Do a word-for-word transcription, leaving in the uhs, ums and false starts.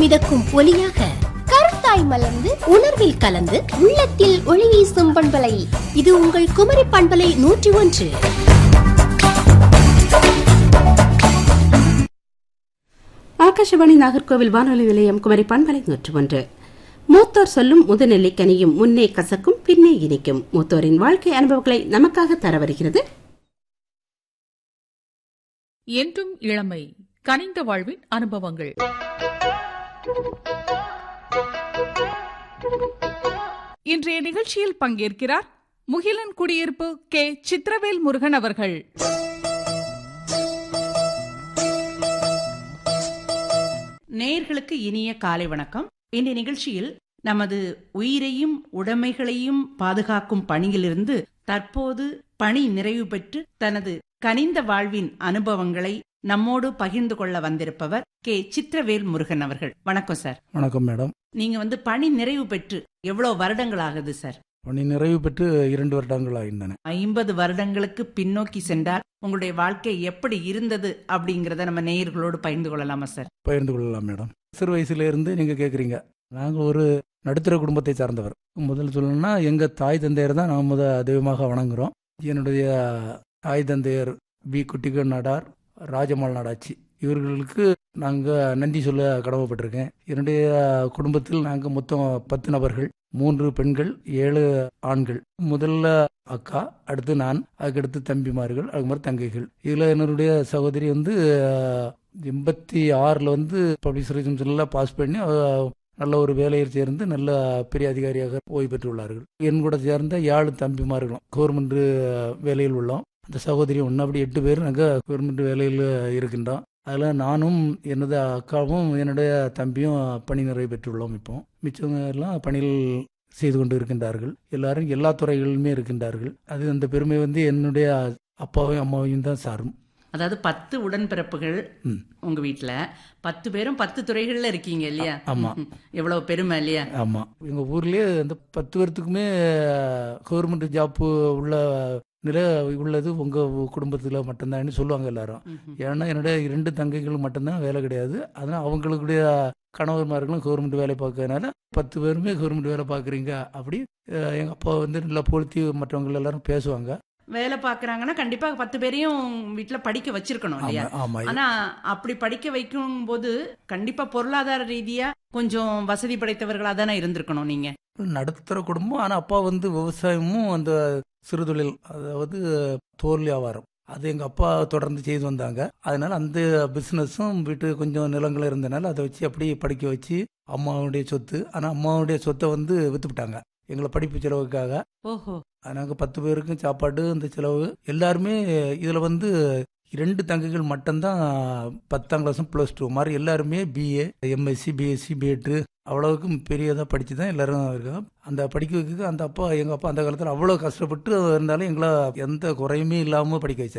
மிதக்கும் ஒலியாக கருத்தாய் மலர்ந்து உணர்வில் கலந்து உள்ளத்தில் ஒளி வீசும் பண்பலை இது உங்கள் குமரி பண்பலை நூற்றி ஒன்று. ஆகாஷவாணி நாகர்கோவில் வானொலி நிலையம் குமரி பண்பலை நூற்றி ஒன்று. மூத்தோர் சொல்லும் முதுநெல்லிக்கனியும் முன்னே கசக்கும் பின்னே இனிக்கும் மூத்தோரின் வாழ்க்கை அனுபவங்களை நமக்காக தர வருகிறது. என்றும் இளமை கனிந்த வாழ்வின் அனுபவங்கள். இன்றைய நிகழ்ச்சியில் பங்கேற்கிறார் முகிலன் குடியிருப்பு கே சித்திரவேல் முருகன் அவர்கள். நேயர்களுக்கு இனிய காலை வணக்கம். இந்த நிகழ்ச்சியில் நமது உயிரையும் உடைமைகளையும் பாதுகாக்கும் பணியிலிருந்து தற்போது பணி நிறைவு பெற்று தனது கனிந்த வாழ்வின் அனுபவங்களை நம்மோடு பகிர்ந்து கொள்ள வந்திருப்பவர் கே சித்திரவேல் முருகன் அவர்கள். வணக்கம் சார். வணக்கம் மேடம். நீங்க வந்து பணி நிறைவு பெற்று எவ்வளவு வருடங்கள் ஆகுது சார்? பணி நிறைவு பெற்று இரண்டு வருடங்கள் ஆகின்றன. ஐம்பது வருடங்களுக்கு பின்னோக்கி சென்றால் உங்களுடைய வாழ்க்கை எப்படி இருந்தது அப்படிங்கறத நம்ம நேயர்களோடு பகிர்ந்து கொள்ளலாமா சார்? பகிர்ந்து கொள்ளலாம் மேடம். சிறு வயசுல இருந்து நீங்க கேக்குறீங்க. நாங்கள் ஒரு நடுத்தர குடும்பத்தை சார்ந்தவர். முதல் சொல்லணும்னா எங்க தாய் தந்தையர் தான் நாம் முத தெய்வமாக வணங்குறோம். என்னுடைய தாய் தந்தையர் பி குட்டிக நாடார், ராஜமால் நாடாச்சி, இவர்களுக்கு நாங்கள் நன்றி சொல்ல கடமைப்பட்டிருக்கேன். என்னுடைய குடும்பத்தில் நாங்கள் மொத்தம் பத்து நபர்கள், மூன்று பெண்கள், ஏழு ஆண்கள். முதல்ல அக்கா, அடுத்து நான், அதுக்கடுத்து தம்பிமார்கள், அது மாதிரி தங்கைகள். இதில் என்னுடைய சகோதரி வந்து எண்பத்தி ஆறில் வந்து பப்ளிக் சர்வீஸ் பாஸ் பண்ணி நல்ல ஒரு வேலையில் சேர்ந்து நல்ல பெரிய அதிகாரியாக ஓய்வு பெற்றுள்ளார்கள். என் கூட சேர்ந்த ஏழு தம்பிமார்களும் கவர்மெண்ட் வேலையில் உள்ளோம். அந்த சகோதரி ஒன்று, அப்படி எட்டு பேர் நாங்கள் கவர்மெண்ட் வேலையில் இருக்கின்றோம். அதில் நானும் எனது அக்காவும் என்னுடைய தம்பியும் பணி நிறைவு பெற்றுள்ளோம். இப்போ மிச்சவங்க எல்லாம் பணியில் செய்து கொண்டு இருக்கின்றார்கள். எல்லாரும் எல்லா துறைகளிலுமே இருக்கின்றார்கள். அது அந்த பெருமை வந்து என்னுடைய அப்பாவையும் அம்மாவையும் தான் சாரும். அதாவது பத்து உடன்பிறப்புகள் உங்க வீட்டுல, பத்து பேரும் பத்து துறைகள்ல இருக்கீங்க இல்லையா? ஆமா. எவ்வளவு பெருமை இல்லையா? ஆமா. எங்க ஊர்லயே அந்த பத்து பேர்த்துக்குமே கவர்மெண்ட் ஜாப் உள்ள நிலை உள்ளது உங்க குடும்பத்துல மட்டும்தான் சொல்லுவாங்க எல்லாரும். ஏன்னா என்னுடைய இரண்டு தங்கைகள் மட்டும்தான் வேலை கிடையாது. அதனால அவங்களுடைய கணவர்மார்களும் கவர்மெண்ட் வேலை பார்க்கறதுனால பத்து பேருமே கவர்மெண்ட் வேலை பார்க்குறீங்க அப்படி எங்க அப்பா வந்து நல்லா பொழுத்தி மற்றவங்க எல்லாரும் பேசுவாங்க. வேலை பாக்குறாங்கன்னா கண்டிப்பா பத்து பேரையும் வீட்டுல படிக்க வச்சிருக்கணும் இல்லையா? ஆனா அப்படி படிக்க வைக்கும் போது கண்டிப்பா பொருளாதார ரீதியா கொஞ்சம் வசதி படைத்தவர்களா தானே இருந்திருக்கணும் நீங்க. நடுத்தர குடும்பம். ஆனா அப்பா வந்து விவசாயமும் அந்த சிறு தொழில், அதாவது தோல் வியாபாரம், அது எங்க அப்பா தொடர்ந்து செய்து வந்தாங்க. அதனால அந்த பிசினஸும் வீட்டு கொஞ்சம் நிலங்கள் இருந்தனால அதை வச்சு அப்படி படிக்க வச்சு அம்மாவுடைய சொத்து. ஆனா அம்மாவுடைய சொத்தை வந்து வித்துவிட்டாங்க எங்களை படிப்பு செலவுக்காக. ஓஹோ. நாங்கள் பத்து பேருக்கும் சாப்பாடு, இந்த செலவு எல்லாருமே. இதில் வந்து இரண்டு தங்கைகள் மட்டும்தான் பத்தாம் கிளாஸும் ப்ளஸ் டூ மாதிரி, எல்லாருமே பிஏ, எம்எஸ்சி, பிஎஸ்சி, பிஎட்டு அவ்வளவுக்கும் பெரியதாக படித்து தான் எல்லாரும் இருக்காங்க. அந்த படிக்க வைக்க அந்த அப்பா, எங்கள் அப்பா அந்த காலத்தில் அவ்வளோ கஷ்டப்பட்டு இருந்தாலும் எங்களை எந்த குறையுமே இல்லாமல் படிக்க வச்சார்.